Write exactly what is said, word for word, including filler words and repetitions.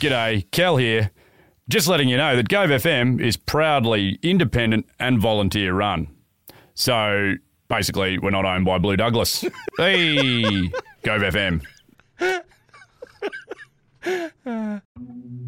G'day, Cal here. Just letting you know that Gove F M is proudly independent and volunteer run. So basically, we're not owned by Blue Douglas. Hey, Gove F M.